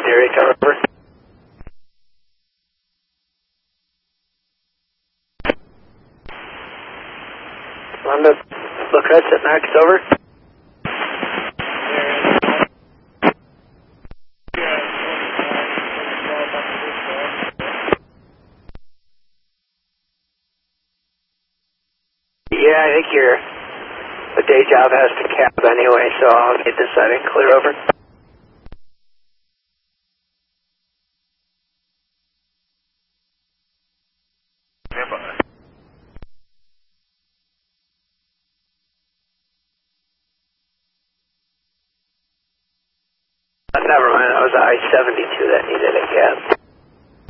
Derek, over. Lambda, Lacrest at Max, over. Yeah, I think the day job has to cap anyway, so I'll get this side and clear, over. Never mind, that was I-72 that needed a cap.